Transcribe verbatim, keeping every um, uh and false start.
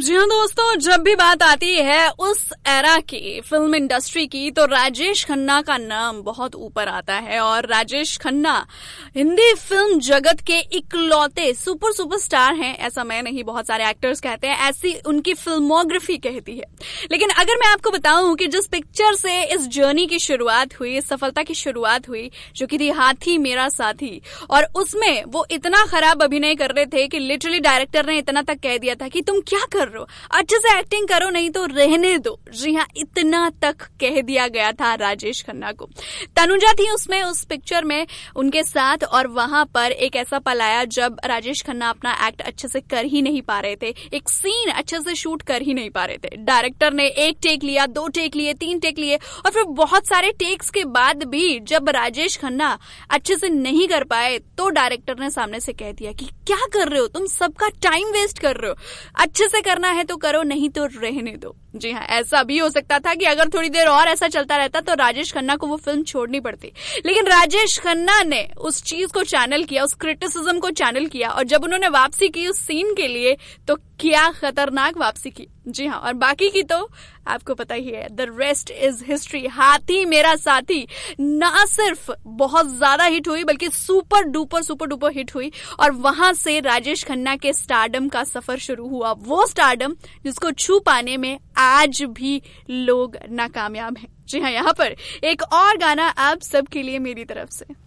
जी हाँ दोस्तों, जब भी बात आती है उस एरा की फिल्म इंडस्ट्री की तो राजेश खन्ना का नाम बहुत ऊपर आता है। और राजेश खन्ना हिंदी फिल्म जगत के इकलौते सुपर सुपरस्टार हैं। ऐसा मैं नहीं, बहुत सारे एक्टर्स कहते हैं, ऐसी उनकी फिल्मोग्राफी कहती है। लेकिन अगर मैं आपको बताऊं कि जिस पिक्चर से इस जर्नी की शुरुआत हुई, इस सफलता की शुरुआत हुई, जो कि थी हाथी मेरा साथी, और उसमें वो इतना खराब अभिनय कर रहे थे कि लिटरली डायरेक्टर ने इतना तक कह दिया था कि तुम क्या कर रहे हो, अच्छे से एक्टिंग करो नहीं तो रहने दो। जी हाँ, इतना तक कह दिया गया था राजेश खन्ना को। तनुजा थी उसमें, उस पिक्चर में उनके साथ, और वहां पर एक ऐसा पल आया जब राजेश खन्ना अपना एक्ट अच्छे से कर ही नहीं पा रहे थे, एक सीन अच्छे से शूट कर ही नहीं पा रहे थे। डायरेक्टर ने एक टेक लिया, दो टेक लिए, तीन टेक लिए, और फिर बहुत सारे टेक्स के बाद भी जब राजेश खन्ना अच्छे से नहीं कर पाए तो डायरेक्टर ने सामने से कह दिया कि क्या कर रहे हो तुम, सबका टाइम वेस्ट कर रहे हो, अच्छे से करना है तो करो नहीं तो रहने दो। जी हाँ, ऐसा भी हो सकता था कि अगर थोड़ी देर और ऐसा चलता रहता तो राजेश खन्ना को वो फिल्म छोड़नी पड़ती। लेकिन राजेश खन्ना ने उस चीज को चैनल किया, उस क्रिटिसिज्म को चैनल किया, और जब उन्होंने वापसी की उस सीन के लिए तो क्या खतरनाक वापसी की। जी हाँ, और बाकी की तो आपको पता ही है, द रेस्ट इज हिस्ट्री। हाथी मेरा साथी ना सिर्फ बहुत ज्यादा हिट हुई बल्कि super duper super duper hit हुई, और वहां से राजेश खन्ना के स्टारडम का सफर शुरू हुआ। वो स्टारडम जिसको छू पाने में आज भी लोग नाकामयाब हैं। जी हाँ, यहाँ पर एक और गाना आप सबके लिए मेरी तरफ से।